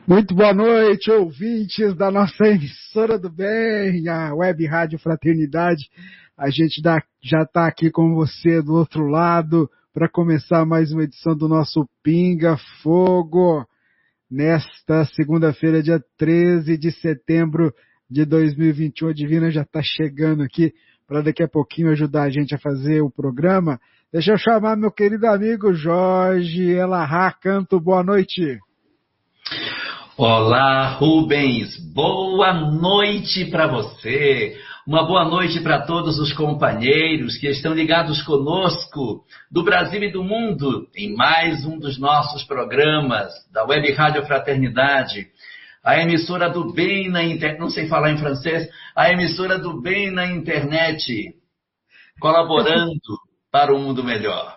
Muito boa noite, ouvintes da nossa emissora do bem, a Web Rádio Fraternidade. A gente já está aqui com você do outro lado para começar mais uma edição do nosso Pinga Fogo, nesta segunda-feira, dia 13 de setembro de 2021. A Divina já está chegando aqui para daqui a pouquinho ajudar a gente a fazer o programa. Deixa eu chamar meu querido amigo Jorge Elahá Canto. Boa noite. Olá, Rubens, boa noite para você, uma boa noite para todos os companheiros que estão ligados conosco do Brasil e do mundo em mais um dos nossos programas da Web Rádio Fraternidade, a emissora do bem na internet, não sei falar em francês, a emissora do bem na internet, colaborando para um mundo melhor.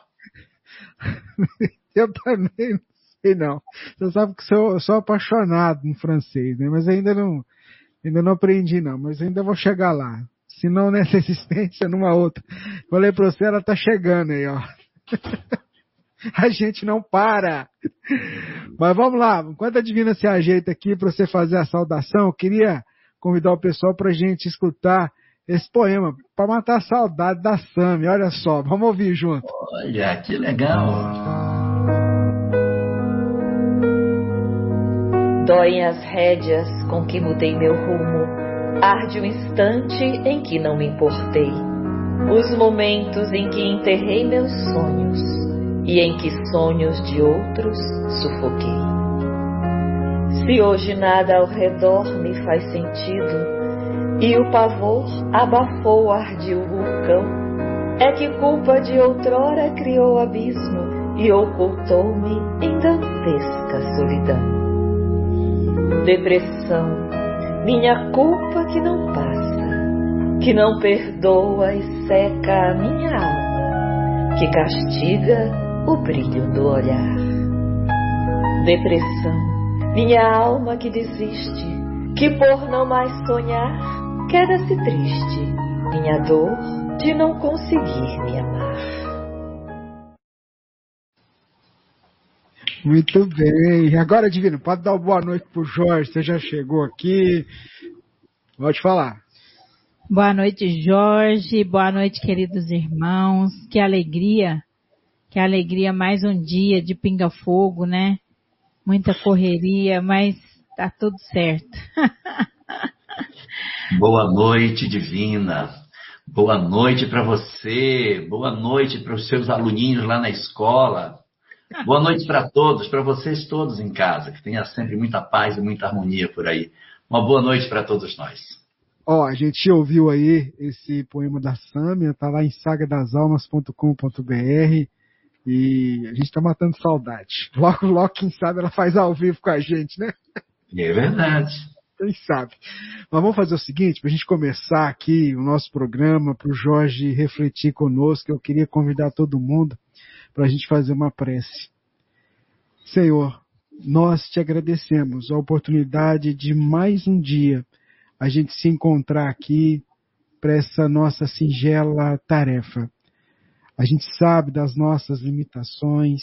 Eu também não. Você sabe que sou apaixonado em francês, né? Mas ainda não aprendi não, mas ainda vou chegar lá. Se não nessa existência, numa outra. Falei pra você, ela tá chegando aí, ó. A gente não para. Mas vamos lá, enquanto a Divina se ajeita aqui para você fazer a saudação, eu queria convidar o pessoal pra gente escutar esse poema, para matar a saudade da Sami. Olha só, vamos ouvir junto. Olha, que legal. Doem as rédeas com que mudei meu rumo, arde o instante em que não me importei, os momentos em que enterrei meus sonhos e em que sonhos de outros sufoquei. Se hoje nada ao redor me faz sentido e o pavor abafou o ardil vulcão, é que culpa de outrora criou abismo e ocultou-me em dantesca solidão. Depressão, minha culpa que não passa, que não perdoa e seca a minha alma, que castiga o brilho do olhar. Depressão, minha alma que desiste, que por não mais sonhar, queda-se triste, minha dor de não conseguir me amar. Muito bem. Agora, Divino, pode dar uma boa noite pro Jorge. Você já chegou aqui. Pode falar. Boa noite, Jorge. Boa noite, queridos irmãos. Que alegria mais um dia de pinga-fogo, né? Muita correria, mas tá tudo certo. Boa noite, Divina. Boa noite para você. Boa noite para os seus aluninhos lá na escola. Boa noite para todos, para vocês todos em casa, que tenha sempre muita paz e muita harmonia por aí. Uma boa noite para todos nós. A gente ouviu aí esse poema da Sâmia, tá lá em sagadasalmas.com.br e a gente tá matando saudade. Logo, quem sabe ela faz ao vivo com a gente, né? É verdade. Quem sabe. Mas vamos fazer o seguinte, para a gente começar aqui o nosso programa, para o Jorge refletir conosco, eu queria convidar todo mundo para a gente fazer uma prece. Senhor, nós te agradecemos a oportunidade de mais um dia a gente se encontrar aqui para essa nossa singela tarefa. A gente sabe das nossas limitações,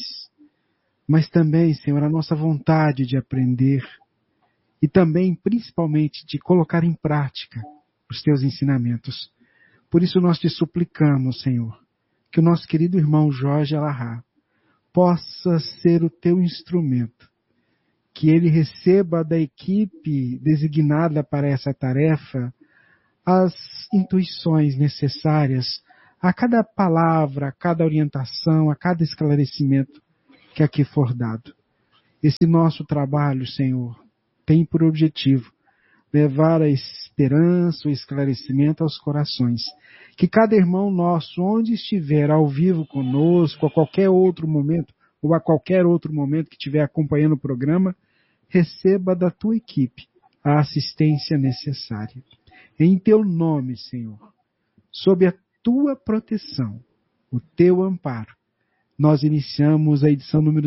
mas também, Senhor, a nossa vontade de aprender e também, principalmente, de colocar em prática os teus ensinamentos. Por isso nós te suplicamos, Senhor, que o nosso querido irmão Jorge Elahá possa ser o teu instrumento, que ele receba da equipe designada para essa tarefa as intuições necessárias a cada palavra, a cada orientação, a cada esclarecimento que aqui for dado. Esse nosso trabalho, Senhor, tem por objetivo levar a esperança, o esclarecimento aos corações. Que cada irmão nosso, onde estiver ao vivo conosco, a qualquer outro momento, ou a qualquer outro momento que estiver acompanhando o programa, receba da tua equipe a assistência necessária. Em teu nome, Senhor, sob a tua proteção, o teu amparo, nós iniciamos a edição número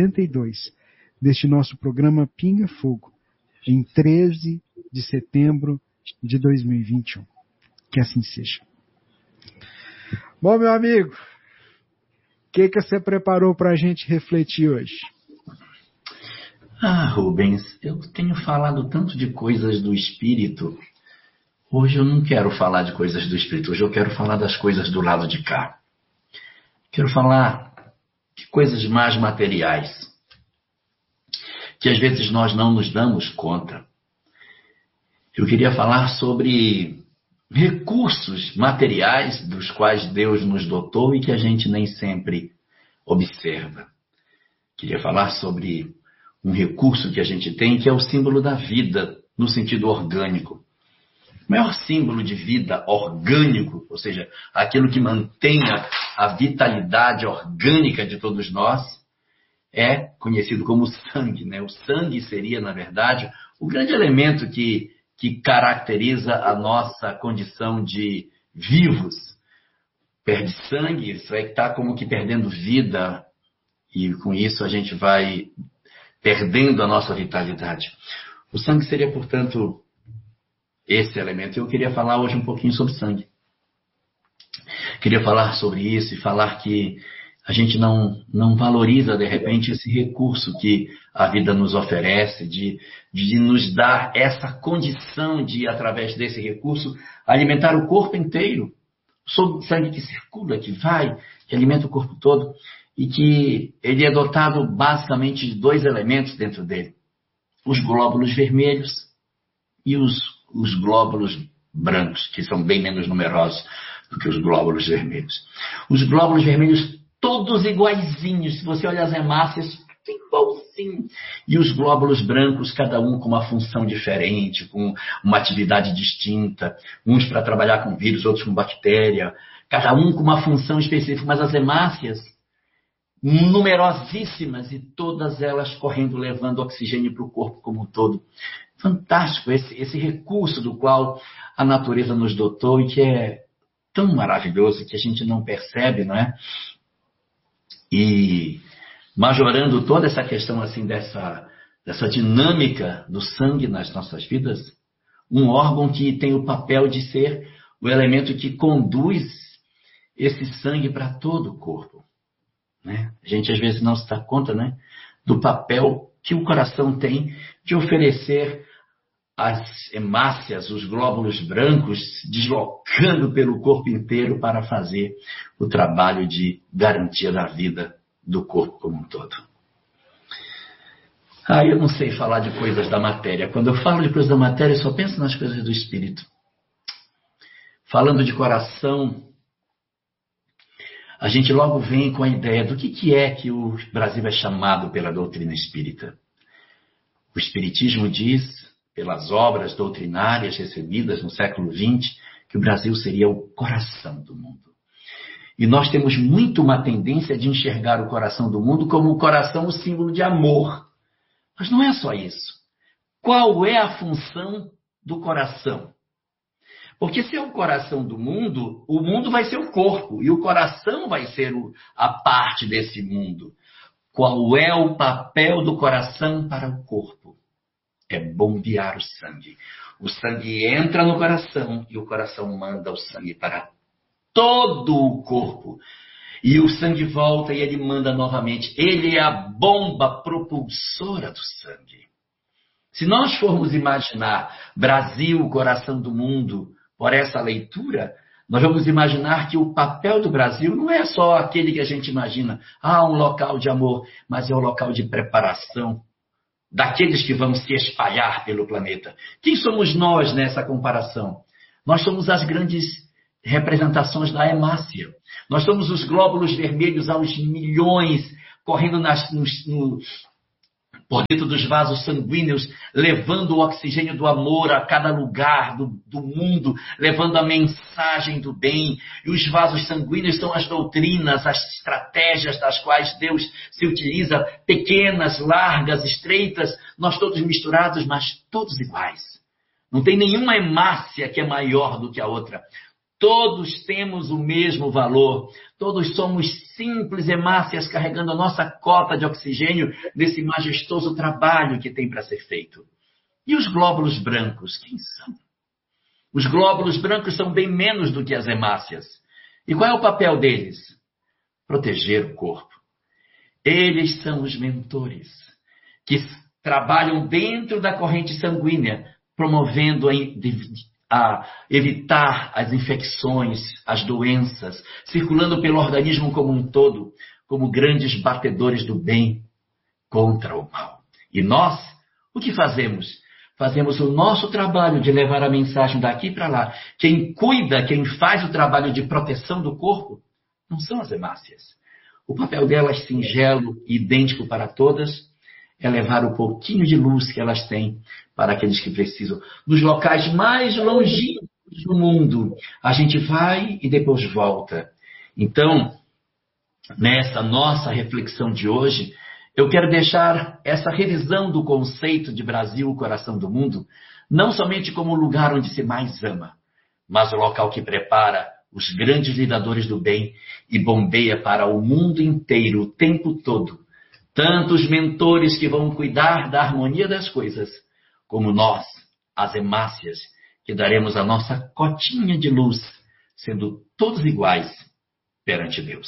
72 deste nosso programa Pinga Fogo, em 13 de setembro de 2021. Que assim seja. Bom, meu amigo, o que você preparou para a gente refletir hoje? Rubens, eu tenho falado tanto de coisas do espírito. Hoje eu não quero falar de coisas do espírito. Hoje eu quero falar das coisas do lado de cá. Quero falar de coisas mais materiais, que às vezes nós não nos damos conta. Eu queria falar sobre recursos materiais dos quais Deus nos dotou e que a gente nem sempre observa. Queria falar sobre um recurso que a gente tem, que é o símbolo da vida, no sentido orgânico. O maior símbolo de vida orgânico, ou seja, aquilo que mantenha a vitalidade orgânica de todos nós, é conhecido como sangue, né? O sangue seria, na verdade, o grande elemento que caracteriza a nossa condição de vivos. Perde sangue, isso é que está como que perdendo vida, e com isso a gente vai perdendo a nossa vitalidade. O sangue seria, portanto, esse elemento. Eu queria falar hoje um pouquinho sobre sangue. Queria falar sobre isso e falar que a gente não valoriza, de repente, esse recurso que a vida nos oferece, de nos dar essa condição de, através desse recurso, alimentar o corpo inteiro. O sangue que circula, que vai, que alimenta o corpo todo, e que ele é dotado basicamente de dois elementos dentro dele: os glóbulos vermelhos e os glóbulos brancos, que são bem menos numerosos do que os glóbulos vermelhos. Os glóbulos vermelhos todos iguaizinhos, se você olha as hemácias, igualzinho. E os glóbulos brancos, cada um com uma função diferente, com uma atividade distinta, uns para trabalhar com vírus, outros com bactéria, cada um com uma função específica, mas as hemácias numerosíssimas e todas elas correndo, levando oxigênio para o corpo como um todo. Fantástico esse recurso do qual a natureza nos dotou e que é tão maravilhoso que a gente não percebe, não é? E majorando toda essa questão assim dessa dinâmica do sangue nas nossas vidas, um órgão que tem o papel de ser o elemento que conduz esse sangue para todo o corpo, né? A gente às vezes não se dá conta, né, do papel que o coração tem de oferecer as hemácias, os glóbulos brancos, deslocando pelo corpo inteiro para fazer o trabalho de garantia da vida do corpo como um todo. Eu não sei falar de coisas da matéria. Quando eu falo de coisas da matéria, eu só penso nas coisas do espírito. Falando de coração, a gente logo vem com a ideia do que é que o Brasil é chamado pela doutrina espírita. O Espiritismo diz, pelas obras doutrinárias recebidas no século XX, que o Brasil seria o coração do mundo. E nós temos muito uma tendência de enxergar o coração do mundo como o coração, o símbolo de amor. Mas não é só isso. Qual é a função do coração? Porque se é o coração do mundo, o mundo vai ser o corpo, e o coração vai ser a parte desse mundo. Qual é o papel do coração para o corpo? É bombear o sangue. O sangue entra no coração e o coração manda o sangue para todo o corpo. E o sangue volta e ele manda novamente. Ele é a bomba propulsora do sangue. Se nós formos imaginar Brasil, o coração do mundo, por essa leitura, nós vamos imaginar que o papel do Brasil não é só aquele que a gente imagina, um local de amor, mas é o local de preparação daqueles que vão se espalhar pelo planeta. Quem somos nós nessa comparação? Nós somos as grandes representações da hemácia. Nós somos os glóbulos vermelhos aos milhões, correndo por dentro dos vasos sanguíneos, levando o oxigênio do amor a cada lugar do mundo, levando a mensagem do bem. E os vasos sanguíneos são as doutrinas, as estratégias das quais Deus se utiliza, pequenas, largas, estreitas, nós todos misturados, mas todos iguais. Não tem nenhuma hemácia que é maior do que a outra. Todos temos o mesmo valor. Todos somos simples hemácias carregando a nossa cota de oxigênio nesse majestoso trabalho que tem para ser feito. E os glóbulos brancos, quem são? Os glóbulos brancos são bem menos do que as hemácias. E qual é o papel deles? Proteger o corpo. Eles são os mentores que trabalham dentro da corrente sanguínea, promovendo a evitar as infecções, as doenças, circulando pelo organismo como um todo, como grandes batedores do bem contra o mal. E nós, o que fazemos? Fazemos o nosso trabalho de levar a mensagem daqui para lá. Quem cuida, quem faz o trabalho de proteção do corpo, não são as hemácias. O papel delas, singelo e idêntico para todas, é levar o pouquinho de luz que elas têm para aqueles que precisam. Nos locais mais longínquos do mundo, a gente vai e depois volta. Então, nessa nossa reflexão de hoje, eu quero deixar essa revisão do conceito de Brasil, o coração do mundo, não somente como o lugar onde se mais ama, mas o local que prepara os grandes lidadores do bem e bombeia para o mundo inteiro o tempo todo, tanto os mentores que vão cuidar da harmonia das coisas, como nós, as hemácias, que daremos a nossa cotinha de luz, sendo todos iguais perante Deus.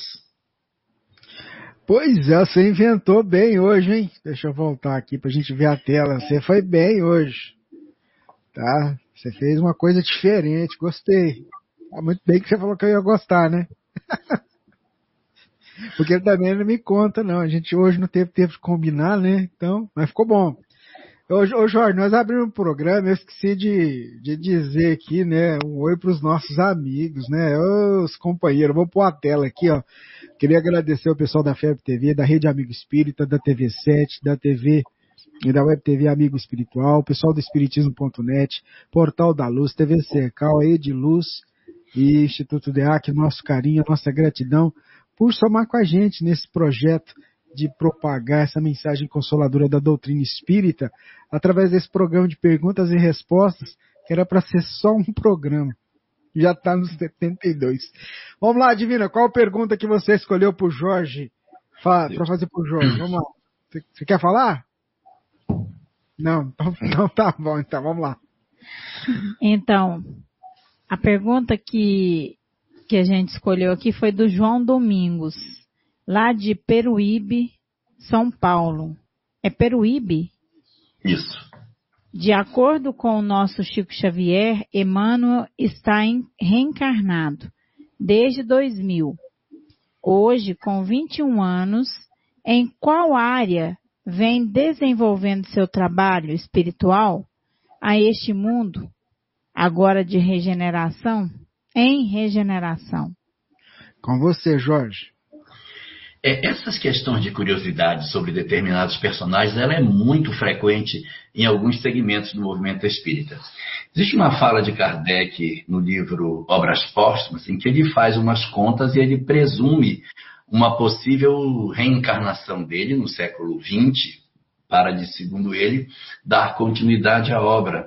Pois é, você inventou bem hoje, hein? Deixa eu voltar aqui para a gente ver a tela. Você foi bem hoje, tá? Você fez uma coisa diferente, gostei. Tá muito bem que você falou que eu ia gostar, né? Porque ele também não me conta, não. A gente hoje não teve tempo de combinar, né? Então, mas ficou bom. Ô Jorge, nós abrimos um programa, eu esqueci de dizer aqui, né? Um oi para os nossos amigos, né? Os companheiros. Vou pôr a tela aqui, ó. Queria agradecer ao pessoal da FEB TV, da Rede Amigo Espírita, da TV7, da TV e da Web TV Amigo Espiritual, o pessoal do Espiritismo.net, Portal da Luz, TV Cercal, Ediluz e Instituto DEAC, nosso carinho, nossa gratidão por somar com a gente nesse projeto de propagar essa mensagem consoladora da doutrina espírita através desse programa de perguntas e respostas, que era para ser só um programa. Já está nos 72. Vamos lá, Divina, qual a pergunta que você escolheu para o Jorge, para fazer para o Jorge? Vamos lá. Você quer falar? Não, então tá bom, então vamos lá. Então, a pergunta que a gente escolheu aqui foi do João Domingos, lá de Peruíbe, São Paulo. É Peruíbe? Isso. De acordo com o nosso Chico Xavier, Emmanuel está reencarnado desde 2000. Hoje, com 21 anos, em qual área vem desenvolvendo seu trabalho espiritual a este mundo, agora de regeneração? Em regeneração. Com você, Jorge. Essas questões de curiosidade sobre determinados personagens, ela é muito frequente em alguns segmentos do movimento espírita. Existe uma fala de Kardec no livro Obras Póstumas, em que ele faz umas contas e ele presume uma possível reencarnação dele no século XX, para, segundo ele, dar continuidade à obra.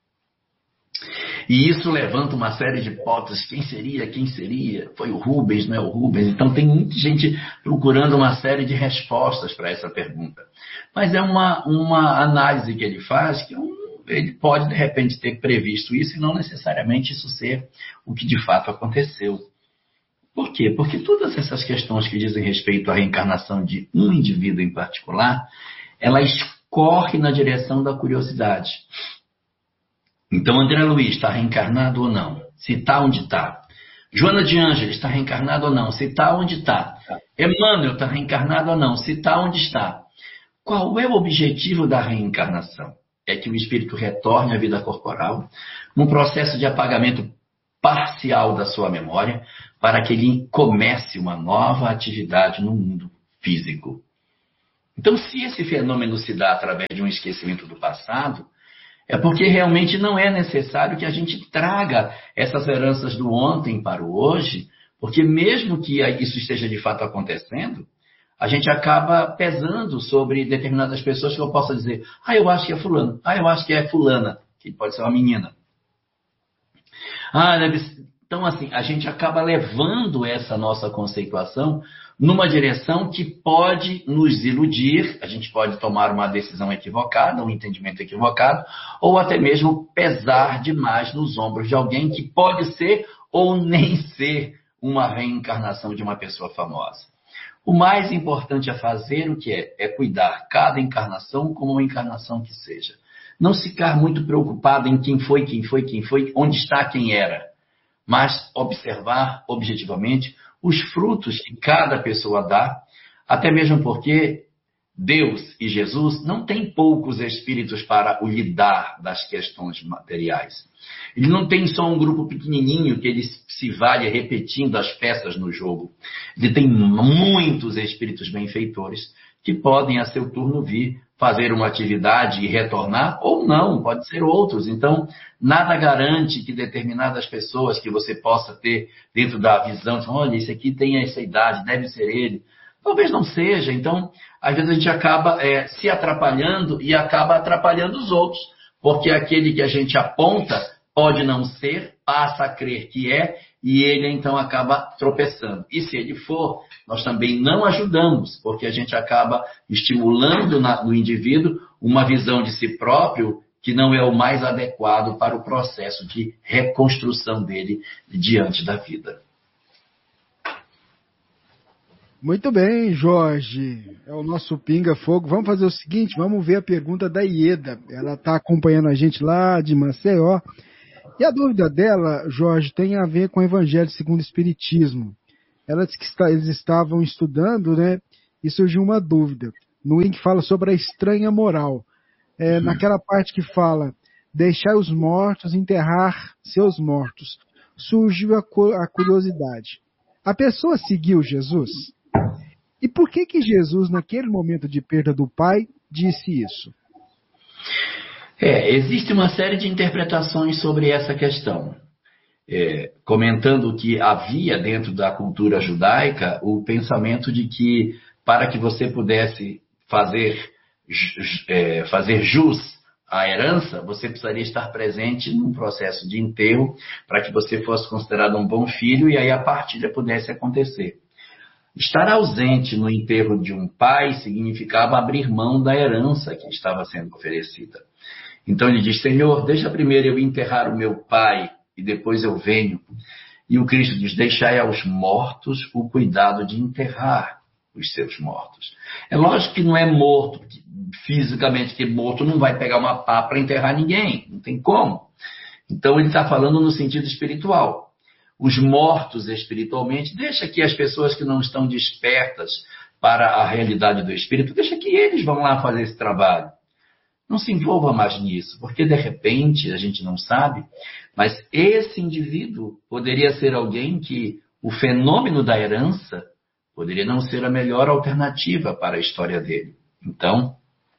E isso levanta uma série de hipóteses. Quem seria? Foi o Rubens, não é o Rubens? Então tem muita gente procurando uma série de respostas para essa pergunta. Mas é uma análise que ele faz, que ele pode de repente ter previsto isso e não necessariamente isso ser o que de fato aconteceu. Por quê? Porque todas essas questões que dizem respeito à reencarnação de um indivíduo em particular, elas correm na direção da curiosidade. Então, André Luiz está reencarnado ou não? Se está, onde está? Joana de Ângeles está reencarnado ou não? Se está, onde está? Emmanuel está reencarnado ou não? Se está, onde está? Qual é o objetivo da reencarnação? É que o espírito retorne à vida corporal, num processo de apagamento parcial da sua memória, para que ele comece uma nova atividade no mundo físico. Então, se esse fenômeno se dá através de um esquecimento do passado, é porque realmente não é necessário que a gente traga essas heranças do ontem para o hoje, porque mesmo que isso esteja de fato acontecendo, a gente acaba pesando sobre determinadas pessoas que eu possa dizer, eu acho que é fulano, eu acho que é fulana, que pode ser uma menina. Então, assim, a gente acaba levando essa nossa conceituação numa direção que pode nos iludir, a gente pode tomar uma decisão equivocada, um entendimento equivocado, ou até mesmo pesar demais nos ombros de alguém que pode ser ou nem ser uma reencarnação de uma pessoa famosa. O mais importante a fazer o que é cuidar cada encarnação como uma encarnação que seja. Não ficar muito preocupado em quem foi, onde está quem era, mas observar objetivamente os frutos que cada pessoa dá, até mesmo porque Deus e Jesus não têm poucos espíritos para o lidar das questões materiais. Ele não tem só um grupo pequenininho que ele se vale repetindo as peças no jogo. Ele tem muitos espíritos benfeitores que podem, a seu turno, vir fazer uma atividade e retornar, ou não, pode ser outros. Então, nada garante que determinadas pessoas que você possa ter dentro da visão, de, olha, esse aqui tem essa idade, deve ser ele. Talvez não seja. Então, às vezes a gente acaba se atrapalhando e acaba atrapalhando os outros, porque aquele que a gente aponta pode não ser, passa a crer que é, e ele então acaba tropeçando. E se ele for, nós também não ajudamos, porque a gente acaba estimulando no indivíduo uma visão de si próprio que não é o mais adequado para o processo de reconstrução dele diante da vida. Muito bem, Jorge. É o nosso Pinga Fogo. Vamos fazer o seguinte, vamos ver a pergunta da Ieda. Ela está acompanhando a gente lá de Maceió. E a dúvida dela, Jorge, tem a ver com o Evangelho segundo o Espiritismo. Ela disse que eles estavam estudando, né? E surgiu uma dúvida. No link fala sobre a estranha moral. Naquela parte que fala, deixar os mortos enterrar seus mortos. Surgiu a curiosidade. A pessoa seguiu Jesus? E por que Jesus, naquele momento de perda do pai, disse isso? Existe uma série de interpretações sobre essa questão. Comentando que havia dentro da cultura judaica o pensamento de que para que você pudesse fazer jus à herança, você precisaria estar presente num processo de enterro para que você fosse considerado um bom filho e aí a partilha pudesse acontecer. Estar ausente no enterro de um pai significava abrir mão da herança que estava sendo oferecida. Então ele diz, Senhor, deixa primeiro eu enterrar o meu pai e depois eu venho. E o Cristo diz, deixai aos mortos o cuidado de enterrar os seus mortos. É lógico que não é morto, fisicamente, que morto não vai pegar uma pá para enterrar ninguém, não tem como. Então ele está falando no sentido espiritual. Os mortos espiritualmente, deixa que as pessoas que não estão despertas para a realidade do espírito, deixa que eles vão lá fazer esse trabalho. Não se envolva mais nisso, porque de repente, a gente não sabe, mas esse indivíduo poderia ser alguém que o fenômeno da herança poderia não ser a melhor alternativa para a história dele. Então,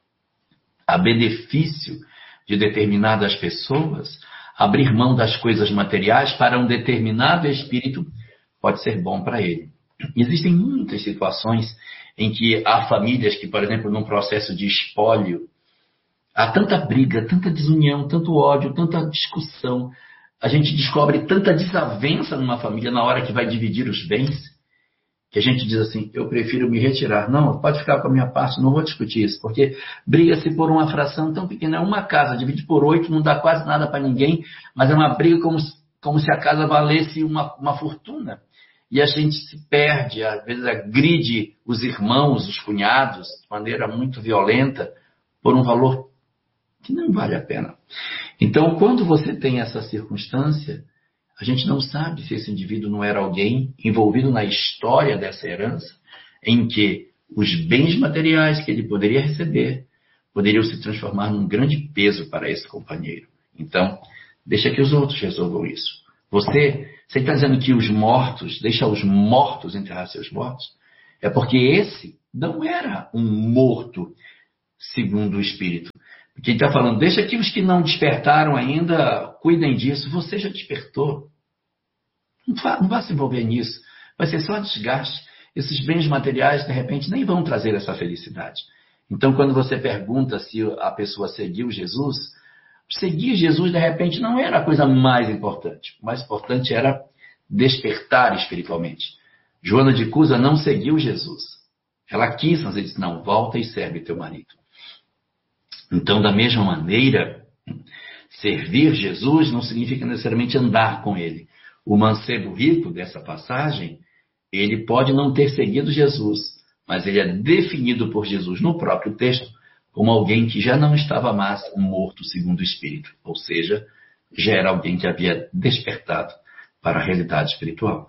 a benefício de determinadas pessoas, abrir mão das coisas materiais para um determinado espírito pode ser bom para ele. Existem muitas situações em que há famílias que, por exemplo, num processo de espólio, há tanta briga, tanta desunião, tanto ódio, tanta discussão. A gente descobre tanta desavença numa família na hora que vai dividir os bens, que a gente diz assim, eu prefiro me retirar. Não, pode ficar com a minha parte, não vou discutir isso, porque briga-se por uma fração tão pequena. Uma casa, divide por 8, não dá quase nada para ninguém, mas é uma briga como se a casa valesse uma fortuna. E a gente se perde, às vezes agride os irmãos, os cunhados, de maneira muito violenta, por um valor que não vale a pena. Então, quando você tem essa circunstância, a gente não sabe se esse indivíduo não era alguém envolvido na história dessa herança, em que os bens materiais que ele poderia receber poderiam se transformar num grande peso para esse companheiro. Então, deixa que os outros resolvam isso. Você está dizendo que os mortos, deixa os mortos enterrar seus mortos? É porque esse não era um morto, segundo o Espírito. Porque ele está falando, deixa que os que não despertaram ainda cuidem disso. Você já despertou. Não vá se envolver nisso. Vai ser só desgaste. Esses bens materiais, de repente, nem vão trazer essa felicidade. Então, quando você pergunta se a pessoa seguiu Jesus, seguir Jesus, de repente, não era a coisa mais importante. O mais importante era despertar espiritualmente. Joana de Cusa não seguiu Jesus. Ela quis, mas ele disse, não, volta e serve teu marido. Então, da mesma maneira, servir Jesus não significa necessariamente andar com ele. O mancebo rico dessa passagem, ele pode não ter seguido Jesus, mas ele é definido por Jesus no próprio texto como alguém que já não estava mais morto segundo o Espírito, ou seja, já era alguém que havia despertado para a realidade espiritual.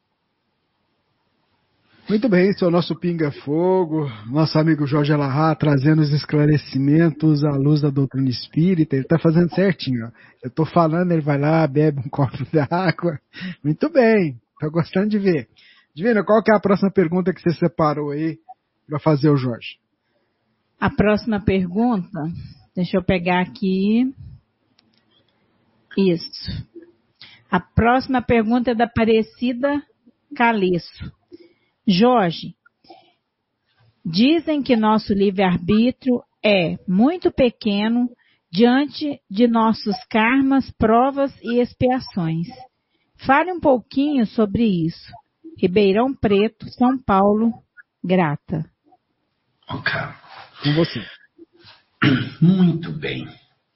Muito bem, esse é o nosso Pinga Fogo, nosso amigo Jorge Alahá trazendo os esclarecimentos à luz da doutrina espírita. Ele está fazendo certinho. Ó. Eu estou falando, ele vai lá, bebe um copo d'água. Muito bem, estou gostando de ver. Divina, qual que é a próxima pergunta que você separou aí para fazer o Jorge? A próxima pergunta, deixa eu pegar aqui. Isso. A próxima pergunta é da Aparecida Caleço. Jorge, dizem que nosso livre-arbítrio é muito pequeno diante de nossos karmas, provas e expiações. Fale um pouquinho sobre isso. Ribeirão Preto, São Paulo, grata. Ok. Com você. Muito bem.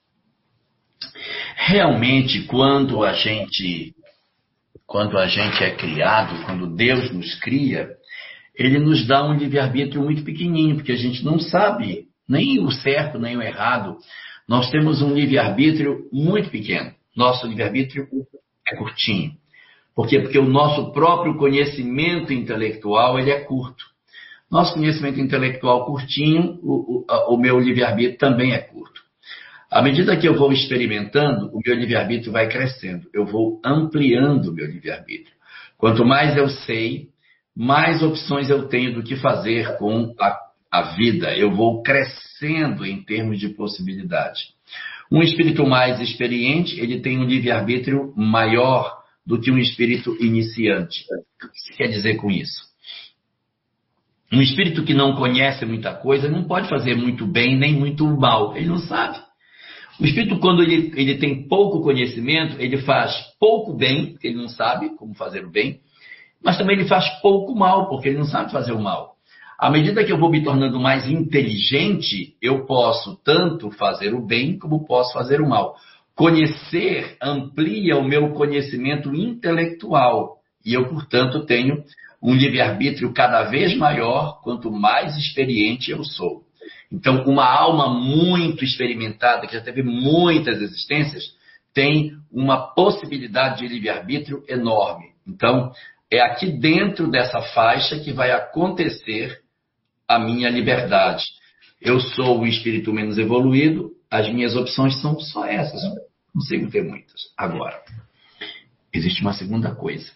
Realmente, quando a gente é criado, quando Deus nos cria, Ele nos dá um livre-arbítrio muito pequenininho, porque a gente não sabe nem o certo, nem o errado. Nós temos um livre-arbítrio muito pequeno. Nosso livre-arbítrio é curtinho. Por quê? Porque o nosso próprio conhecimento intelectual, ele é curto. Nosso conhecimento intelectual curtinho, o meu livre-arbítrio também é curto. À medida que eu vou experimentando, o meu livre-arbítrio vai crescendo. Eu vou ampliando o meu livre-arbítrio. Quanto mais eu sei, mais opções eu tenho do que fazer com a vida. Eu vou crescendo em termos de possibilidade. Um espírito mais experiente, ele tem um livre-arbítrio maior do que um espírito iniciante. O que você quer dizer com isso? Um espírito que não conhece muita coisa não pode fazer muito bem nem muito mal. Ele não sabe. O espírito, quando ele tem pouco conhecimento, ele faz pouco bem, porque ele não sabe como fazer o bem, mas também ele faz pouco mal, porque ele não sabe fazer o mal. À medida que eu vou me tornando mais inteligente, eu posso tanto fazer o bem como posso fazer o mal. Conhecer amplia o meu conhecimento intelectual e eu, portanto, tenho um livre-arbítrio cada vez maior quanto mais experiente eu sou. Então, uma alma muito experimentada, que já teve muitas existências, tem uma possibilidade de livre-arbítrio enorme. Então, é aqui dentro dessa faixa que vai acontecer a minha liberdade. Eu sou um espírito menos evoluído, as minhas opções são só essas. Não consigo ter muitas. Agora, existe uma segunda coisa.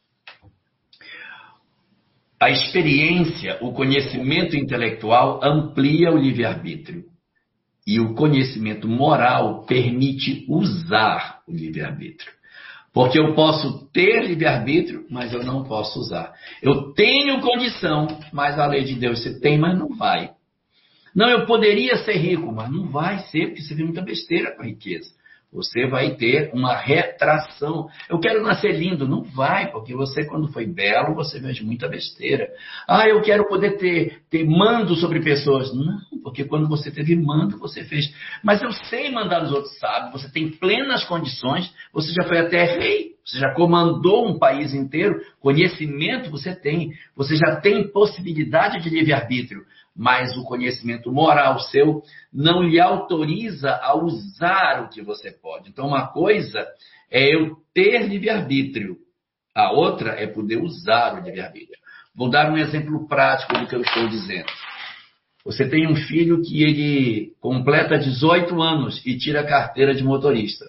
A experiência, o conhecimento intelectual amplia o livre-arbítrio. E o conhecimento moral permite usar o livre-arbítrio. Porque eu posso ter livre-arbítrio, mas eu não posso usar. Eu tenho condição, mas a lei de Deus você tem, mas não vai. Não, eu poderia ser rico, mas não vai ser, porque você vê muita besteira com a riqueza. Você vai ter uma retração. Eu quero nascer lindo. Não vai, porque você, quando foi belo, você vê muita besteira. Ah, eu quero poder ter mando sobre pessoas. Não, porque quando você teve mando, você fez. Mas eu sei mandar os outros, sabe? Você tem plenas condições. Você já foi até rei. Você já comandou um país inteiro. Conhecimento você tem. Você já tem possibilidade de livre-arbítrio. Mas o conhecimento moral seu não lhe autoriza a usar o que você pode. Então, uma coisa é eu ter livre-arbítrio. A outra é poder usar o livre-arbítrio. Vou dar um exemplo prático do que eu estou dizendo. Você tem um filho que ele completa 18 anos e tira a carteira de motorista.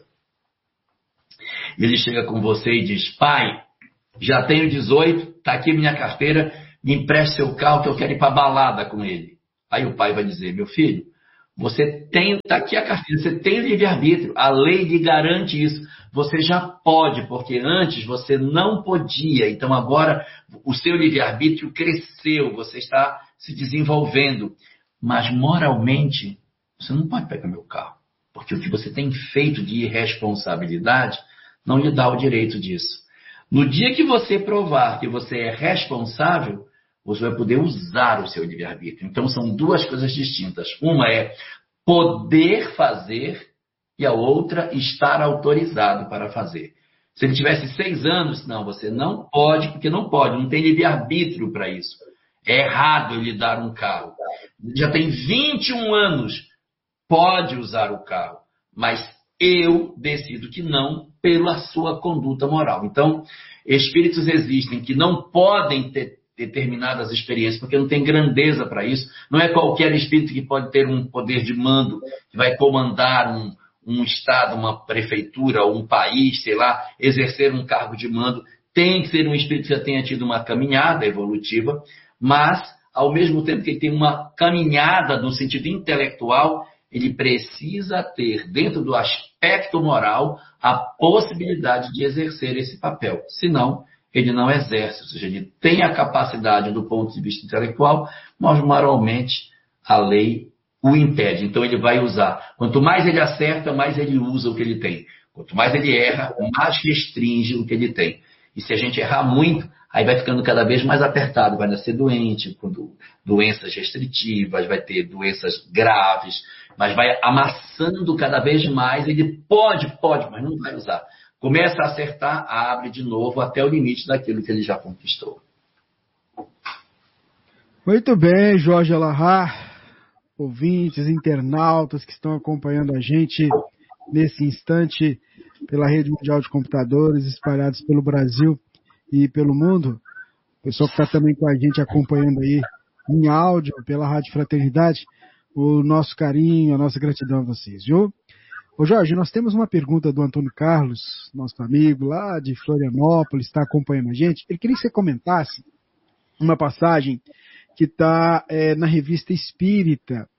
Ele chega com você e diz: pai, já tenho 18, está aqui minha carteira, me empreste seu carro que eu quero ir para a balada com ele. Aí o pai vai dizer: meu filho, você tem, está aqui a carteira, você tem livre-arbítrio, a lei lhe garante isso. Você já pode, porque antes você não podia. Então agora o seu livre-arbítrio cresceu, você está se desenvolvendo. Mas moralmente, você não pode pegar meu carro, porque o que você tem feito de irresponsabilidade não lhe dá o direito disso. No dia que você provar que você é responsável, você vai poder usar o seu livre-arbítrio. Então, são duas coisas distintas. Uma é poder fazer e a outra estar autorizado para fazer. Se ele tivesse 6 anos, não, você não pode, porque não pode, não tem livre-arbítrio para isso. É errado ele dar um carro. Já tem 21 anos, pode usar o carro, mas eu decido que não, pela sua conduta moral. Então, espíritos existem que não podem ter determinadas experiências, porque não tem grandeza para isso. Não é qualquer espírito que pode ter um poder de mando, que vai comandar um estado, uma prefeitura, um país, sei lá, exercer um cargo de mando. Tem que ser um espírito que já tenha tido uma caminhada evolutiva, mas, ao mesmo tempo que ele tem uma caminhada no sentido intelectual, ele precisa ter, dentro do aspecto moral, a possibilidade de exercer esse papel. Senão, ele não exerce. Ou seja, ele tem a capacidade do ponto de vista intelectual, mas moralmente a lei o impede. Então, ele vai usar. Quanto mais ele acerta, mais ele usa o que ele tem. Quanto mais ele erra, mais restringe o que ele tem. E se a gente errar muito, aí vai ficando cada vez mais apertado, vai nascer doente, com doenças restritivas, vai ter doenças graves, mas vai amassando cada vez mais. Ele pode, mas não vai usar. Começa a acertar, abre de novo até o limite daquilo que ele já conquistou. Muito bem, Jorge Alahá, ouvintes, internautas que estão acompanhando a gente nesse instante pela Rede Mundial de Computadores, espalhados pelo Brasil e pelo mundo. O pessoal que está também com a gente acompanhando aí em áudio pela Rádio Fraternidade, o nosso carinho, a nossa gratidão a vocês, viu? Ô Jorge, nós temos uma pergunta do Antônio Carlos, nosso amigo lá de Florianópolis, está acompanhando a gente. Ele queria que você comentasse uma passagem que está na Revista Espírita,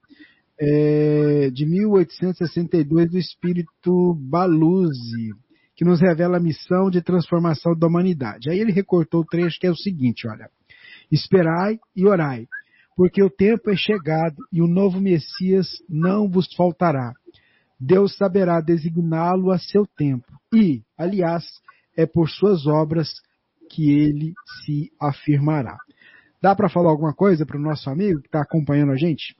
de 1862, do Espírito Baluzzi, que nos revela a missão de transformação da humanidade. Aí ele recortou o trecho que é o seguinte, olha: esperai e orai, porque o tempo é chegado e o novo Messias não vos faltará. Deus saberá designá-lo a seu tempo e, aliás, é por suas obras que ele se afirmará. Dá para falar alguma coisa para o nosso amigo que está acompanhando a gente?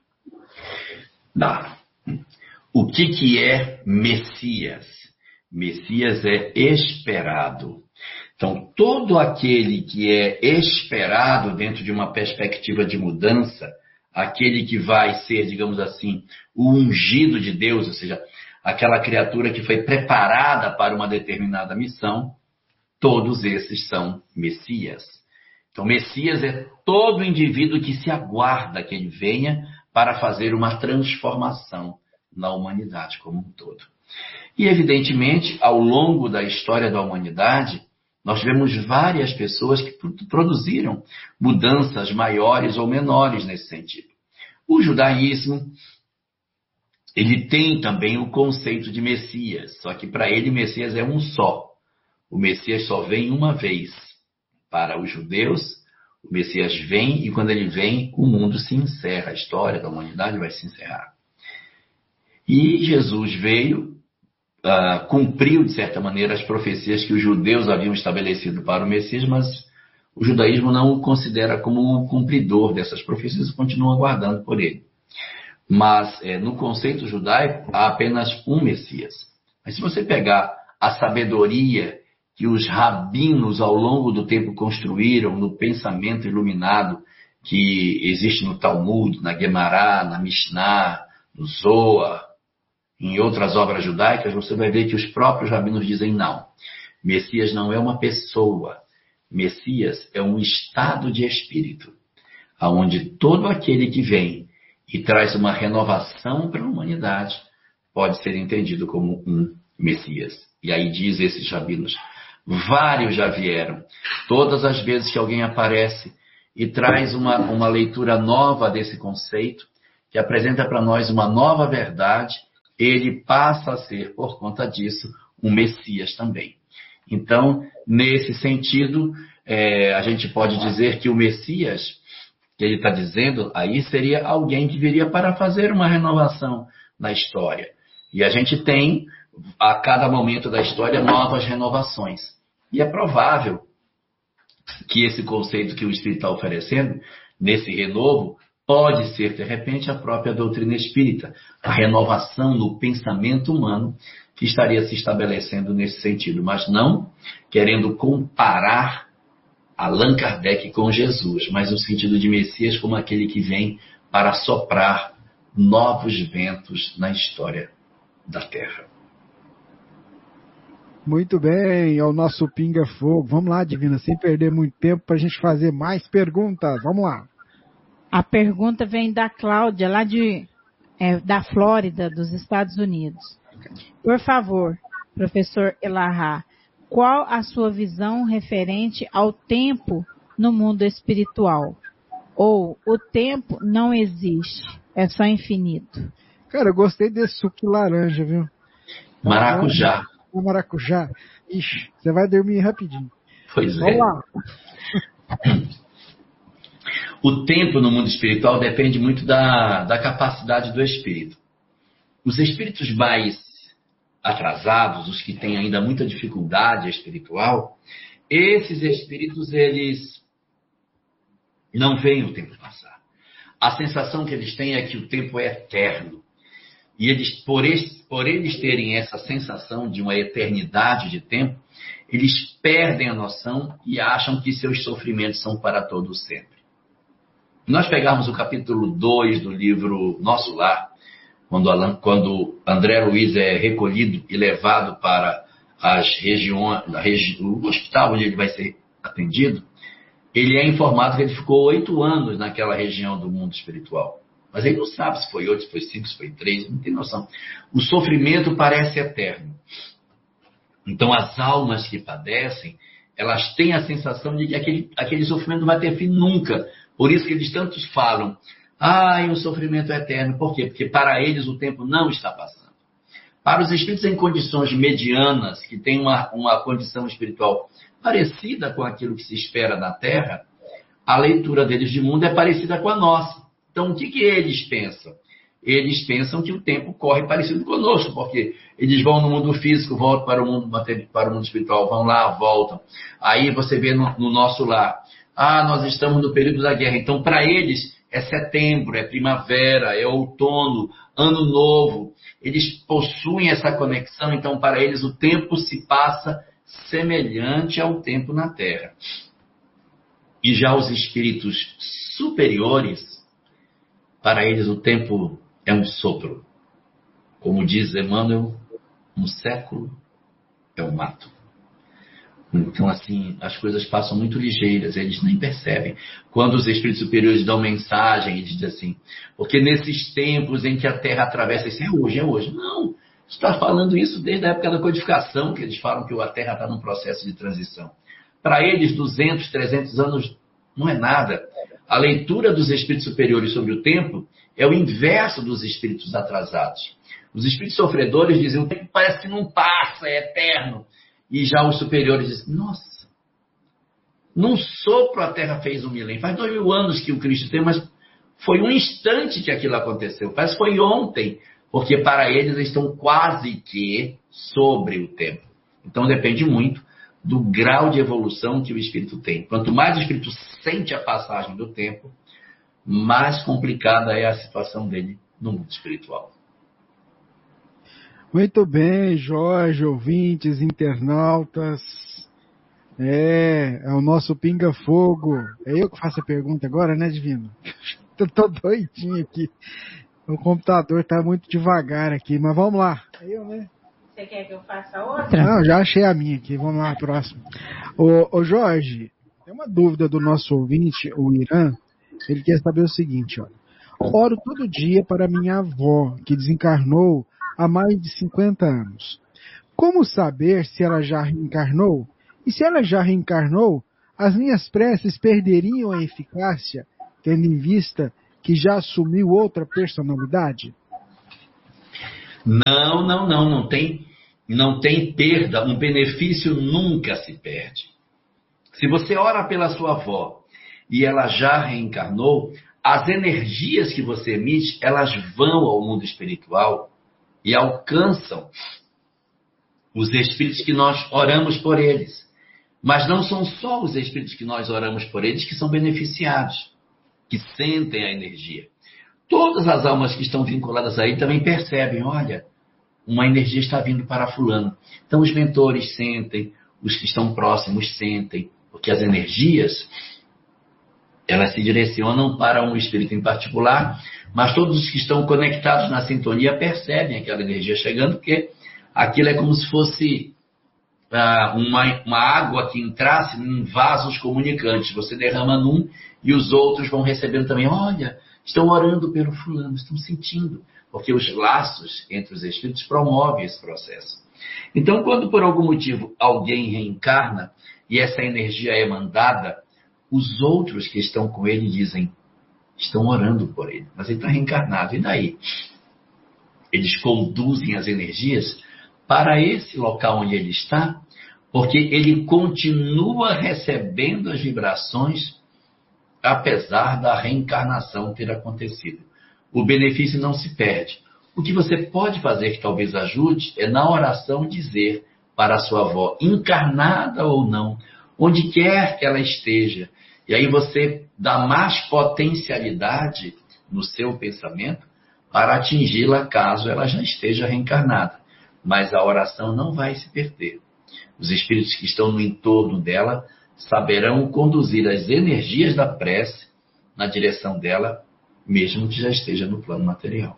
Dá. O que é Messias? Messias é esperado. Então, todo aquele que é esperado dentro de uma perspectiva de mudança, aquele que vai ser, digamos assim, o ungido de Deus, ou seja, aquela criatura que foi preparada para uma determinada missão, todos esses são Messias. Então, Messias é todo indivíduo que se aguarda que ele venha para fazer uma transformação na humanidade como um todo. E, evidentemente, ao longo da história da humanidade, nós vemos várias pessoas que produziram mudanças maiores ou menores nesse sentido. O judaísmo, ele tem também o conceito de Messias, só que para ele Messias é um só. O Messias só vem uma vez. Para os judeus, o Messias vem e quando ele vem, o mundo se encerra, a história da humanidade vai se encerrar. E Jesus veio, cumpriu de certa maneira as profecias que os judeus haviam estabelecido para o Messias, mas o judaísmo não o considera como o cumpridor dessas profecias e continua aguardando por ele. Mas no conceito judaico há apenas um Messias. Mas se você pegar a sabedoria que os rabinos ao longo do tempo construíram no pensamento iluminado que existe no Talmud, na Guemará, na Mishnah, no Zohar, em outras obras judaicas, você vai ver que os próprios rabinos dizem não. Messias não é uma pessoa. Messias é um estado de espírito, onde todo aquele que vem e traz uma renovação para a humanidade pode ser entendido como um Messias. E aí diz esses rabinos, vários já vieram. Todas as vezes que alguém aparece e traz uma leitura nova desse conceito, que apresenta para nós uma nova verdade, ele passa a ser, por conta disso, um Messias também. Então, nesse sentido, a gente pode dizer que o Messias, que ele está dizendo, aí seria alguém que viria para fazer uma renovação na história. E a gente tem, a cada momento da história, novas renovações. E é provável que esse conceito que o Espírito está oferecendo, nesse renovo, pode ser, de repente, a própria doutrina espírita, a renovação no pensamento humano que estaria se estabelecendo nesse sentido, mas não querendo comparar Allan Kardec com Jesus, mas no sentido de Messias como aquele que vem para soprar novos ventos na história da Terra. Muito bem, é o nosso Pinga Fogo. Vamos lá, Divina, sem perder muito tempo para a gente fazer mais perguntas. Vamos lá. A pergunta vem da Cláudia, lá da Flórida, dos Estados Unidos. Por favor, professor Elahá, qual a sua visão referente ao tempo no mundo espiritual? Ou o tempo não existe, é só infinito? Cara, eu gostei desse suco de laranja, viu? Maracujá. O maracujá. Ixi, você vai dormir rapidinho. Pois é. Vamos lá. O tempo no mundo espiritual depende muito da capacidade do espírito. Os espíritos mais atrasados, os que têm ainda muita dificuldade espiritual, esses espíritos, eles não veem o tempo passar. A sensação que eles têm é que o tempo é eterno. E eles, por eles terem essa sensação de uma eternidade de tempo, eles perdem a noção e acham que seus sofrimentos são para todo sempre. Nós pegarmos o capítulo 2 do livro Nosso Lar, quando André Luiz é recolhido e levado para o hospital onde ele vai ser atendido, ele é informado que ele ficou 8 anos naquela região do mundo espiritual. Mas ele não sabe se foi 8, se foi 5, se foi 3, não tem noção. O sofrimento parece eterno. Então, as almas que padecem, elas têm a sensação de que aquele sofrimento não vai ter fim nunca. Por isso que eles tantos falam, o sofrimento é eterno. Por quê? Porque para eles o tempo não está passando. Para os espíritos em condições medianas, que têm uma condição espiritual parecida com aquilo que se espera na Terra, a leitura deles de mundo é parecida com a nossa. Então, o que eles pensam? Eles pensam que o tempo corre parecido conosco, porque eles vão no mundo físico, voltam para o mundo espiritual, vão lá, voltam. Aí você vê no nosso lar, nós estamos no período da guerra. Então, para eles, é setembro, é primavera, é outono, ano novo. Eles possuem essa conexão, então, para eles, o tempo se passa semelhante ao tempo na Terra. E já os espíritos superiores, para eles o tempo é um sopro. Como diz Emmanuel, um século é um mato. Então, assim, as coisas passam muito ligeiras, eles nem percebem. Quando os espíritos superiores dão mensagem, eles dizem assim, porque nesses tempos em que a Terra atravessa, isso é hoje, é hoje. Não, está falando isso desde a época da codificação, que eles falam que a Terra está num processo de transição. Para eles, 200, 300 anos não é nada. A leitura dos espíritos superiores sobre o tempo é o inverso dos espíritos atrasados. Os espíritos sofredores dizem, o tempo parece que não passa, é eterno. E já os superiores dizem, nossa, num sopro a Terra fez 1 milênio. Faz 2000 anos que o Cristo tem, mas foi um instante que aquilo aconteceu. Parece que foi ontem, porque para eles estão quase que sobre o tempo. Então depende muito do grau de evolução que o espírito tem. Quanto mais o espírito sente a passagem do tempo, mais complicada é a situação dele no mundo espiritual. Muito bem, Jorge, ouvintes, internautas. É o nosso Pinga Fogo. É eu que faço a pergunta agora, né, Divino? Eu tô doidinho aqui. O computador tá muito devagar aqui, mas vamos lá. É eu, né? Você quer que eu faça outra? Não, já achei a minha aqui. Vamos lá, próximo. Ô Jorge, tem uma dúvida do nosso ouvinte, o Irã. Ele quer saber o seguinte, olha. Oro todo dia para minha avó, que desencarnou há mais de 50 anos. Como saber se ela já reencarnou? E se ela já reencarnou, as minhas preces perderiam a eficácia, tendo em vista que já assumiu outra personalidade? Não tem perda, um benefício nunca se perde. Se você ora pela sua avó e ela já reencarnou, as energias que você emite, elas vão ao mundo espiritual e alcançam os espíritos que nós oramos por eles. Mas não são só os espíritos que nós oramos por eles que são beneficiados, que sentem a energia. Todas as almas que estão vinculadas aí também percebem, olha, uma energia está vindo para fulano. Então os mentores sentem, os que estão próximos sentem, Porque as energias, elas se direcionam para um espírito em particular, mas todos os que estão conectados na sintonia percebem aquela energia chegando, porque aquilo é como se fosse uma água que entrasse em vasos comunicantes. Você derrama num e os outros vão recebendo também. Olha, estão orando pelo fulano, estão sentindo. Porque os laços entre os espíritos promovem esse processo. Então, quando por algum motivo alguém reencarna e essa energia é mandada, os outros que estão com ele dizem, estão orando por ele, mas ele está reencarnado, e daí? Eles conduzem as energias para esse local onde ele está, porque ele continua recebendo as vibrações, apesar da reencarnação ter acontecido. O benefício não se perde. O que você pode fazer que talvez ajude é na oração dizer para a sua avó, encarnada ou não, onde quer que ela esteja, e aí você dá mais potencialidade no seu pensamento para atingi-la caso ela já esteja reencarnada. Mas a oração não vai se perder. Os espíritos que estão no entorno dela saberão conduzir as energias da prece na direção dela, mesmo que já esteja no plano material.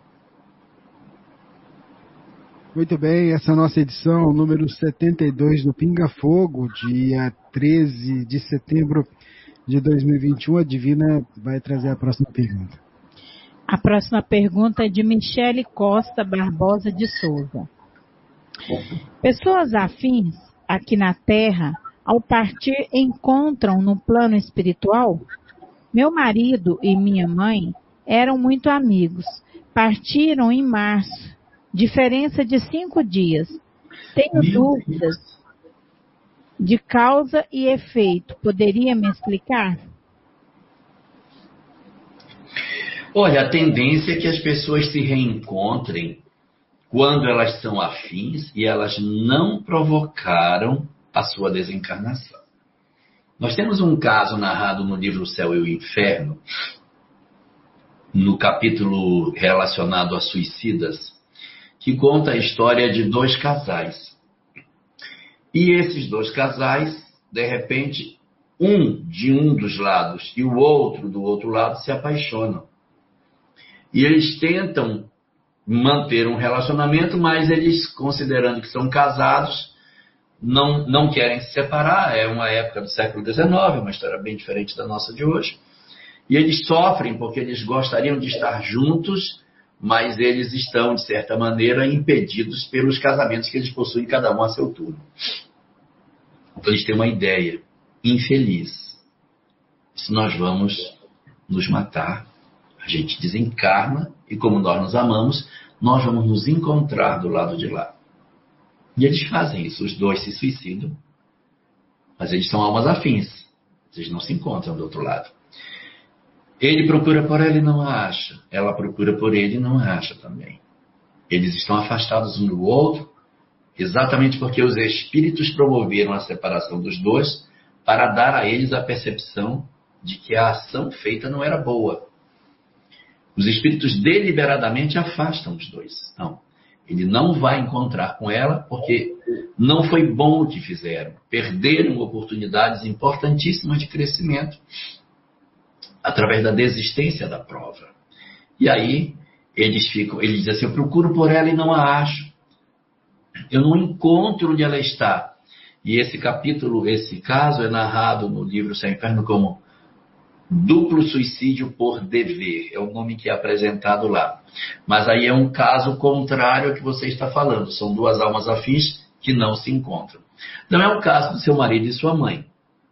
Muito bem, essa é a nossa edição número 72 do Pinga Fogo, dia 13 de setembro de 2021. A Divina vai trazer a próxima pergunta. A próxima pergunta é de Michele Costa Barbosa de Souza. Pessoas afins aqui na Terra, ao partir, encontram no plano espiritual? Meu marido e minha mãe eram muito amigos. Partiram em março. Diferença de 5 dias. Tenho dúvidas de causa e efeito. Poderia me explicar? Olha, a tendência é que as pessoas se reencontrem quando elas são afins e elas não provocaram a sua desencarnação. Nós temos um caso narrado no livro O Céu e o Inferno, no capítulo relacionado a suicidas, que conta a história de 2 casais. E esses 2 casais, de repente, um de um dos lados e o outro do outro lado se apaixonam. E eles tentam manter um relacionamento, mas eles, considerando que são casados, não querem se separar. É uma época do século XIX, uma história bem diferente da nossa de hoje. E eles sofrem porque eles gostariam de estar juntos, mas eles estão, de certa maneira, impedidos pelos casamentos que eles possuem, cada um a seu turno. Então eles têm uma ideia infeliz. Se nós vamos nos matar, a gente desencarna, e como nós nos amamos, nós vamos nos encontrar do lado de lá. E eles fazem isso, os 2 se suicidam, mas eles são almas afins, eles não se encontram do outro lado. Ele procura por ela e não a acha. Ela procura por ele e não a acha também. Eles estão afastados um do outro, exatamente porque os espíritos promoveram a separação dos 2 para dar a eles a percepção de que a ação feita não era boa. Os espíritos deliberadamente afastam os 2. Não, ele não vai encontrar com ela porque não foi bom o que fizeram. Perderam oportunidades importantíssimas de crescimento através da desistência da prova. E aí eles dizem assim, eu procuro por ela e não a acho. Eu não encontro onde ela está. E esse caso é narrado no livro Céu e Inferno como duplo suicídio por dever. É o nome que é apresentado lá. Mas aí é um caso contrário ao que você está falando. São 2 almas afins que não se encontram. Não é o caso do seu marido e sua mãe.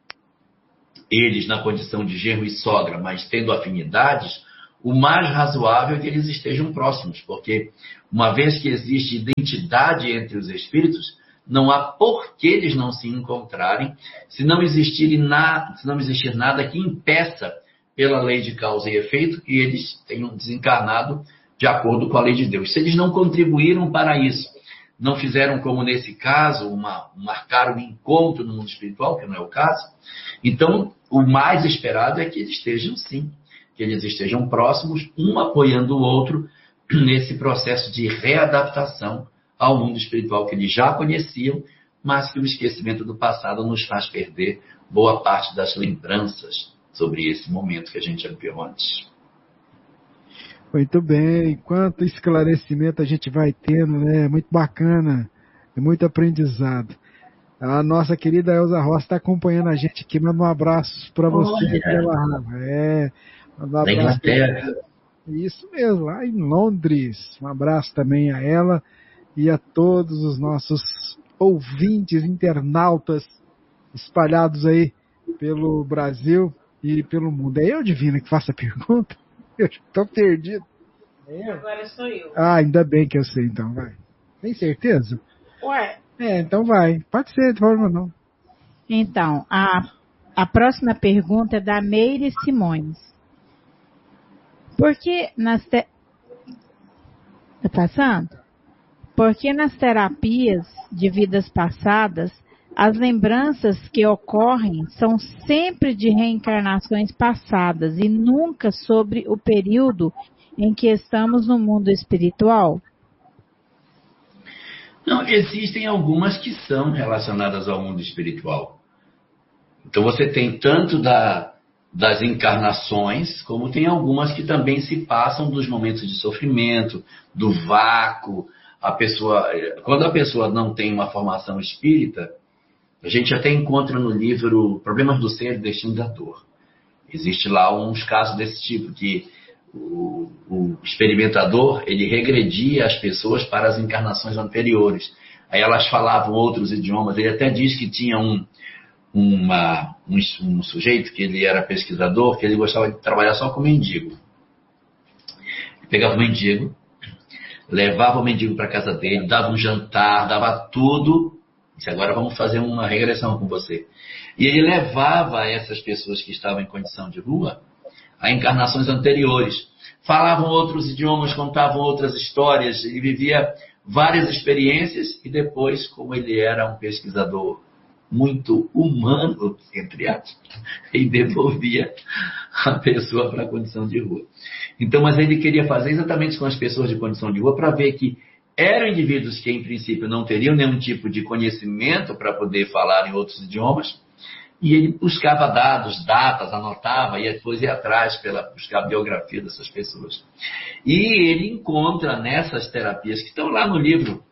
Eles, na condição de genro e sogra, mas tendo afinidades, o mais razoável é que eles estejam próximos, porque uma vez que existe identidade entre os espíritos, não há por que eles não se encontrarem, se não existir nada que impeça, pela lei de causa e efeito, que eles tenham desencarnado de acordo com a lei de Deus. Se eles não contribuíram para isso, não fizeram como nesse caso, marcaram um encontro no mundo espiritual, que não é o caso, então o mais esperado é que eles estejam sim, que eles estejam próximos, um apoiando o outro nesse processo de readaptação ao mundo espiritual que eles já conheciam, mas que o esquecimento do passado nos faz perder boa parte das lembranças sobre esse momento que a gente já viveu antes. Muito bem, quanto esclarecimento a gente vai tendo, né? Muito bacana, é muito aprendizado. A nossa querida Elza Rosa está acompanhando a gente aqui, manda um abraço para você. Manda um da Inglaterra. Isso mesmo, lá em Londres. Um abraço também a ela e a todos os nossos ouvintes, internautas espalhados aí pelo Brasil e pelo mundo. É eu, Divina, que faço a pergunta? Eu estou perdido. Agora sou eu. Ah, ainda bem que eu sei, então, vai. Tem certeza? Ué. Então vai. Pode ser, de forma não. Então, a próxima pergunta é da Meire Simões. Por que Tá passando? Por que nas terapias de vidas passadas, as lembranças que ocorrem são sempre de reencarnações passadas e nunca sobre o período em que estamos no mundo espiritual? Não, existem algumas que são relacionadas ao mundo espiritual. Então você tem tanto das encarnações, como tem algumas que também se passam dos momentos de sofrimento, do vácuo. Quando a pessoa não tem uma formação espírita, a gente até encontra no livro Problemas do Ser e Destino da Dor. Existe lá uns casos desse tipo, que o experimentador, ele regredia as pessoas para as encarnações anteriores. Aí elas falavam outros idiomas. Ele até diz que tinha um sujeito, que ele era pesquisador, que ele gostava de trabalhar só com mendigo. Ele pegava o mendigo, levava o mendigo para casa dele, dava um jantar, dava tudo. E agora vamos fazer uma regressão com você. E ele levava essas pessoas que estavam em condição de rua a encarnações anteriores. Falavam outros idiomas, contavam outras histórias, ele vivia várias experiências e depois, como ele era um pesquisador muito humano, entre aspas, ele devolvia a pessoa para a condição de rua. Então, mas ele queria fazer exatamente com as pessoas de condição de rua para ver que eram indivíduos que, em princípio, não teriam nenhum tipo de conhecimento para poder falar em outros idiomas, e ele buscava dados, datas, anotava, e depois ia atrás para buscar a biografia dessas pessoas. E ele encontra nessas terapias, que estão lá no livro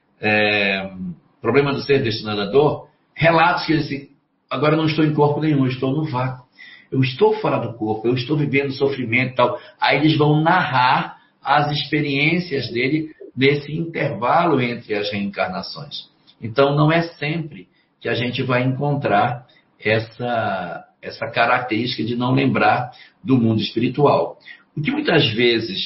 Problema do Ser, Destino da Dor, relatos que ele disse: agora eu não estou em corpo nenhum, eu estou no vácuo. Eu estou fora do corpo, eu estou vivendo sofrimento e tal. Aí eles vão narrar as experiências dele nesse intervalo entre as reencarnações. Então não é sempre que a gente vai encontrar essa característica de não lembrar do mundo espiritual. O que muitas vezes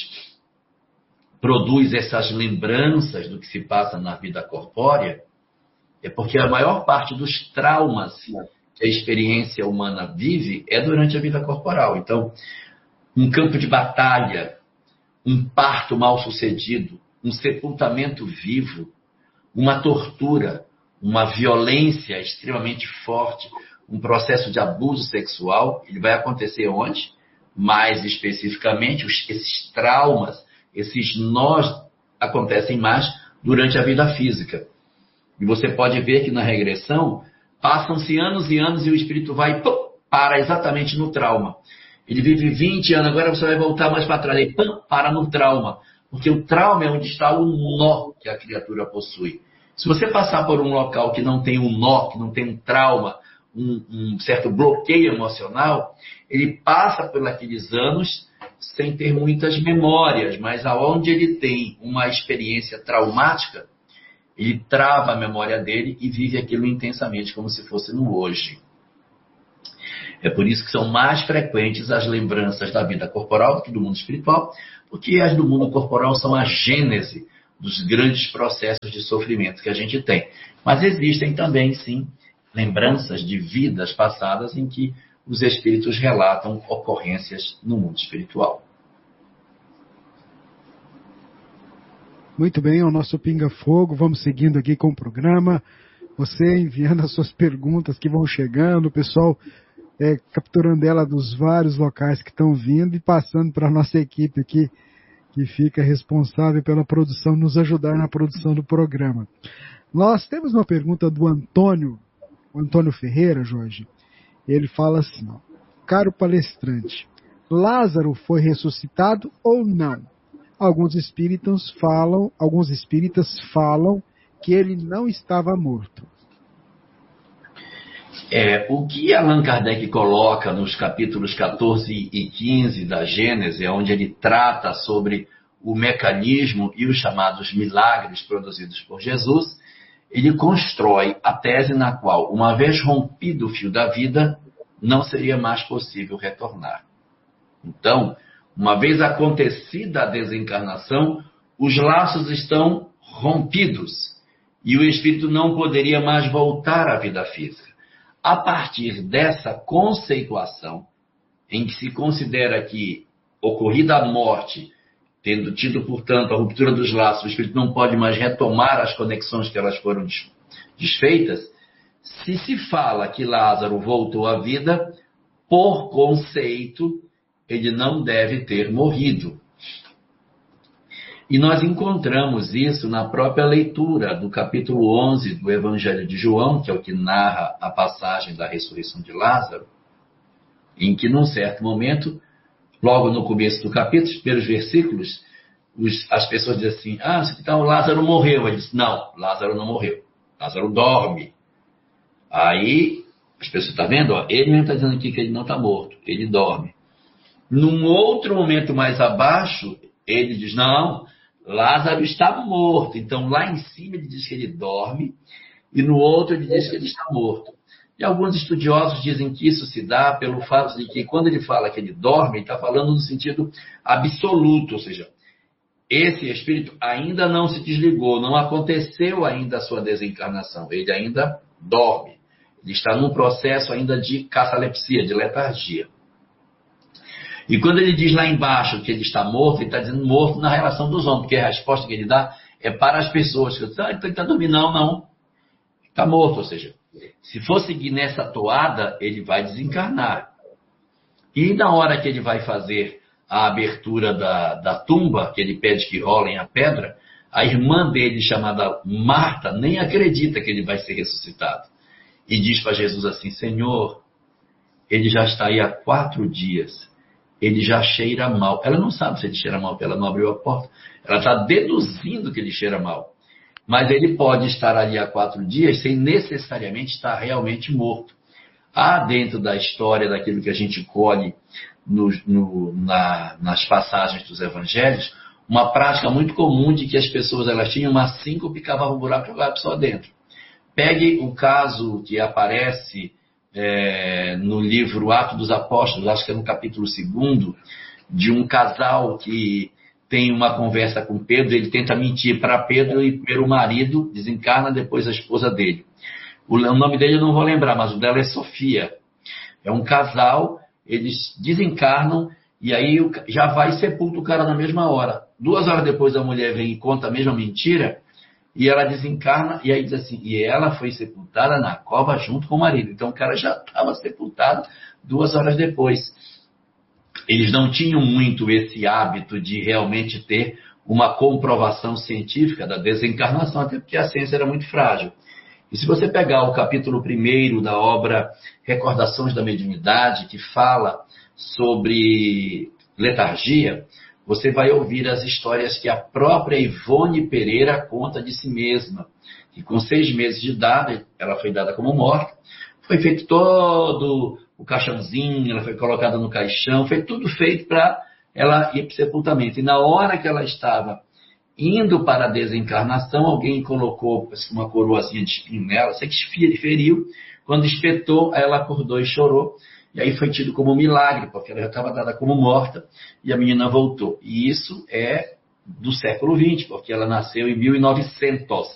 produz essas lembranças do que se passa na vida corpórea é porque a maior parte dos traumas que a experiência humana vive é durante a vida corporal. Então, um campo de batalha, um parto mal sucedido, um sepultamento vivo, uma tortura, uma violência extremamente forte, um processo de abuso sexual, ele vai acontecer onde? Mais especificamente, esses traumas, esses nós acontecem mais durante a vida física. E você pode ver que na regressão, passam-se anos e anos e o espírito vai para exatamente no trauma. Ele vive 20 anos, agora você vai voltar mais para trás, e para no trauma. Porque o trauma é onde está o nó que a criatura possui. Se você passar por um local que não tem um nó, que não tem um trauma, um certo bloqueio emocional, ele passa por aqueles anos sem ter muitas memórias, mas aonde ele tem uma experiência traumática, ele trava a memória dele e vive aquilo intensamente, como se fosse no hoje. É por isso que são mais frequentes as lembranças da vida corporal do que do mundo espiritual, porque as do mundo corporal são a gênese dos grandes processos de sofrimento que a gente tem. Mas existem também, sim, lembranças de vidas passadas em que os espíritos relatam ocorrências no mundo espiritual. Muito bem, é o nosso Pinga Fogo. Vamos seguindo aqui com o programa. Você enviando as suas perguntas que vão chegando, o pessoal capturando ela dos vários locais que estão vindo e passando para a nossa equipe aqui, que fica responsável pela produção, nos ajudar na produção do programa. Nós temos uma pergunta do Antônio Ferreira, Jorge. Ele fala assim, ó, caro palestrante, Lázaro foi ressuscitado ou não? Alguns espíritas falam que ele não estava morto. O que Allan Kardec coloca nos capítulos 14 e 15 da Gênese, onde ele trata sobre o mecanismo e os chamados milagres produzidos por Jesus, ele constrói a tese na qual, uma vez rompido o fio da vida, não seria mais possível retornar. Então, uma vez acontecida a desencarnação, os laços estão rompidos e o espírito não poderia mais voltar à vida física. A partir dessa conceituação, em que se considera que, ocorrida a morte, tendo tido, portanto, a ruptura dos laços, o espírito não pode mais retomar as conexões que elas foram desfeitas, se fala que Lázaro voltou à vida, por conceito, ele não deve ter morrido. E nós encontramos isso na própria leitura do capítulo 11 do Evangelho de João, que é o que narra a passagem da ressurreição de Lázaro, em que, num certo momento, logo no começo do capítulo, os primeiros versículos, as pessoas dizem assim, então Lázaro morreu. Ele diz, não, Lázaro não morreu, Lázaro dorme. Aí, as pessoas estão vendo? Ele mesmo está dizendo aqui que ele não está morto, ele dorme. Num outro momento mais abaixo, ele diz, não, Lázaro está morto. Então, lá em cima ele diz que ele dorme, e no outro ele diz que ele está morto. E alguns estudiosos dizem que isso se dá pelo fato de que, quando ele fala que ele dorme, ele está falando no sentido absoluto, ou seja, esse espírito ainda não se desligou, não aconteceu ainda a sua desencarnação, ele ainda dorme. Ele está num processo ainda de catalepsia, de letargia. E quando ele diz lá embaixo que ele está morto, ele está dizendo morto na relação dos homens, porque a resposta que ele dá é para as pessoas. Então ele está dormindo, não. Está morto, ou seja, se for seguir nessa toada, ele vai desencarnar. E na hora que ele vai fazer a abertura da tumba, que ele pede que rolem a pedra, a irmã dele, chamada Marta, nem acredita que ele vai ser ressuscitado. E diz para Jesus assim, Senhor, ele já está aí há 4 dias. Ele já cheira mal. Ela não sabe se ele cheira mal, porque ela não abriu a porta. Ela está deduzindo que ele cheira mal. Mas ele pode estar ali há 4 dias sem necessariamente estar realmente morto. Há dentro da história, daquilo que a gente colhe nas passagens dos evangelhos, uma prática muito comum de que as pessoas elas tinham uma síncope, cavavam um buraco e jogavam a pessoa dentro. Pegue o caso que aparece no livro Atos dos Apóstolos, acho que é no capítulo 2, de um casal que tem uma conversa com Pedro, ele tenta mentir para Pedro e primeiro o marido desencarna, depois a esposa dele. O nome dele eu não vou lembrar, mas o dela é Sofia. É um casal, eles desencarnam e aí já vai e sepulta o cara na mesma hora. 2 horas depois a mulher vem e conta a mesma mentira e ela desencarna e aí diz assim, e ela foi sepultada na cova junto com o marido. Então o cara já estava sepultado 2 horas depois. Eles não tinham muito esse hábito de realmente ter uma comprovação científica da desencarnação, até porque a ciência era muito frágil. E se você pegar o capítulo 1 da obra Recordações da Mediunidade, que fala sobre letargia, você vai ouvir as histórias que a própria Ivone Pereira conta de si mesma. Que com 6 meses de idade, ela foi dada como morta, foi feito todo o caixãozinho, ela foi colocada no caixão, foi tudo feito para ela ir para o sepultamento. E na hora que ela estava indo para a desencarnação, alguém colocou uma coroazinha de espinho nela, sei que feriu, quando espetou, ela acordou e chorou, e aí foi tido como um milagre, porque ela já estava dada como morta, e a menina voltou. E isso é do século XX, porque ela nasceu em 1900.